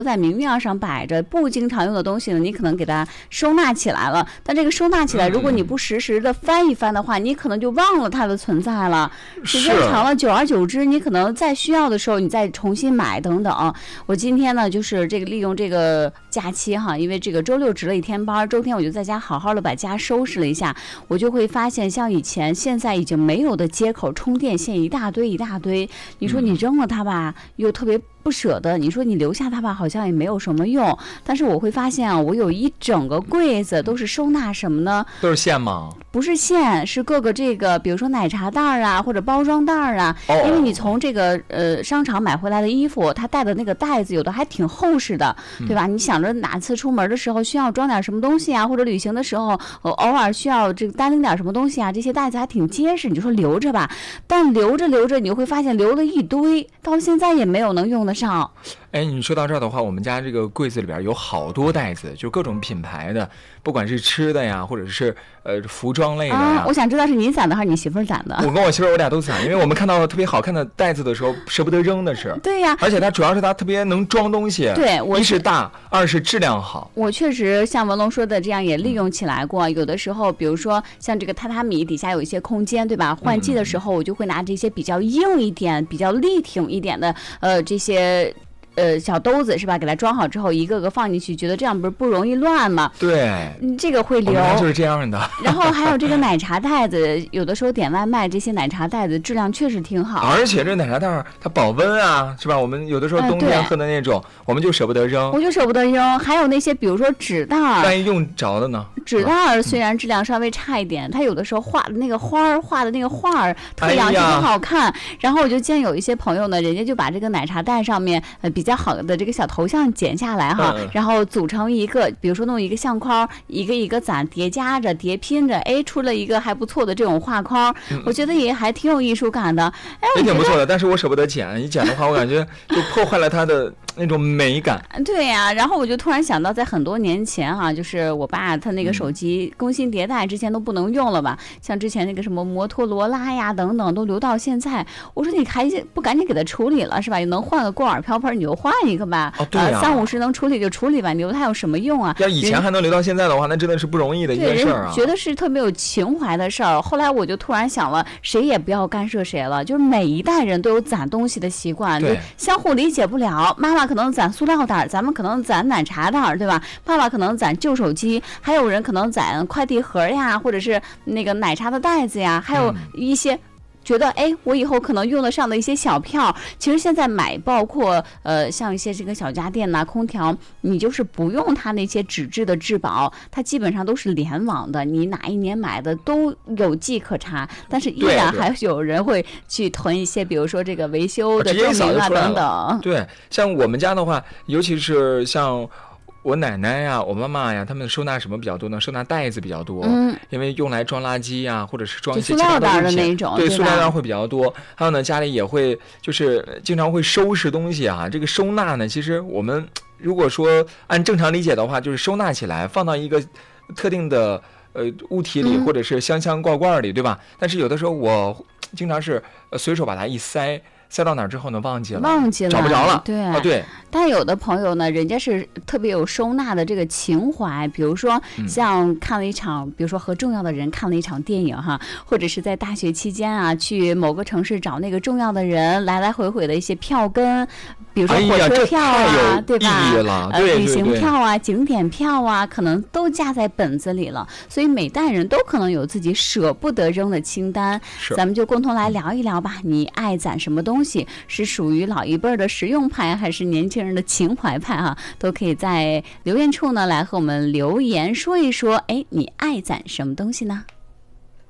在明面上摆着，不经常用的东西呢，你可能给它收纳起来了。但这个收纳起来，如果你不时时的翻一翻的话，你可能就忘了它的存在了。时间长了，久而久之，你可能在需要的时候，你再重新买等等。我今天呢，就是这个利用这个假期哈，因为这个周六值了1天班，周天我就在家好好的把家收拾了一下，我就会发现，像以前现在已经没有的接口充电线一大堆。你说你扔了它吧，又特别不舍得，你说你留下它吧，好像也没有什么用。但是我会发现啊，我有一整个柜子都是收纳什么呢？ 都是线吗？ 不是线，是各个这个，比如说奶茶袋啊，或者包装袋啊。因为你从这个商场买回来的衣服，它带的那个袋子有的还挺厚实的，对吧？你想着哪次出门的时候需要装点什么东西啊，或者旅行的时候偶尔需要这个单拎点什么东西啊，这些袋子还挺结实。你就说留着吧，但留着你就会发现留了一堆，到现在也没有能用得上。 哎，你说到这儿的话，我们家这个柜子里边有好多袋子，就各种品牌的，不管是吃的呀，或者是服装类的呀。 我想知道是你攒的还是你媳妇儿攒的？ 我跟我媳妇儿我俩都攒，因为我们看到特别好看的袋子的时候，舍不得扔的是。 对呀， 而且它主要是它特别能装东西。 对， 一是大，二是质量好。 我确实像文龙说的这样也利用起来过，有的时候比如说像这个榻榻米底下有一些空间，对吧？换季的时候我就会拿这些比较硬一点、比较力挺一点的这些。小兜子是吧？给它装好之后，一个个放进去，觉得这样不容易乱吗？ 对， 这个会留， 就是这样的。 然后还有这个奶茶袋子，有的时候点外卖，这些奶茶袋子质量确实挺好。 而且这奶茶袋它保温啊，是吧？我们有的时候冬天喝的那种，我们就舍不得扔。 我就舍不得扔。还有那些比如说纸袋， 万一用着的呢？ 纸袋虽然质量稍微差一点，它有的时候画的那个花画的那个画特洋气挺好看。然后我就见有一些朋友呢，人家就把这个奶茶袋上面比较好的这个小头像剪下来哈，然后组成一个，比如说弄一个相框，一个一个攒叠加着叠拼着，哎，出了一个还不错的这种画框，我觉得也还挺有艺术感的，哎， 也挺不错的。但是我舍不得剪，一剪的话，我感觉就破坏了它的那种美感。 对呀，然后我就突然想到，在很多年前哈，就是我爸他那个手机更新迭代之前都不能用了吧，像之前那个什么摩托罗拉呀等等都留到现在，我说你还不赶紧给它处理了是吧？能换个锅碗瓢盆你就换一个吧， 对啊 ，30-50能处理就处理吧，留它有什么用啊？ 要以前还能留到现在的话，那真的是不容易的一件事儿啊。 觉得是特别有情怀的事儿。后来我就突然想了，谁也不要干涉谁了，就是每一代人都有攒东西的习惯，对，相互理解不了。妈妈可能攒塑料袋，咱们可能攒奶茶袋，对吧？爸爸可能攒旧手机，还有人可能攒快递盒呀，或者是那个奶茶的袋子呀，还有一些。觉得哎，我以后可能用得上的一些小票，其实现在买包括像一些这个小家电呐、空调，你就是不用它那些纸质的质保，它基本上都是联网的，你哪一年买的都有迹可查。但是依然还有人会去囤一些，比如说这个维修的证明啊等等。 对，像我们家的话，尤其是像。我奶奶呀，我妈妈呀，他们收纳什么比较多呢？收纳袋子比较多，因为用来装垃圾呀，或者是装一些其他的那种， 对，塑料袋会比较多。还有呢，家里也会就是经常会收拾东西啊。这个收纳呢，其实我们如果说按正常理解的话，就是收纳起来放到一个特定的物体里，或者是箱罐罐里，对吧？但是有的时候我经常是随手把它一塞到哪儿之后呢？忘记了，找不着了。 对啊， 对。 但有的朋友呢，人家是特别有收纳的这个情怀，比如说像看了一场，比如说和重要的人看了一场电影哈，或者是在大学期间啊，去某个城市找那个重要的人，来来回回的一些票根，比如说火车票啊，对吧？旅行票啊，景点票啊，可能都加在本子里了。所以每代人都可能有自己舍不得扔的清单。咱们就共同来聊一聊吧。你爱攒什么东西？是属于老一辈的实用派，还是年轻人的情怀派啊？都可以在留言处呢来和我们留言说一说。哎，你爱攒什么东西呢？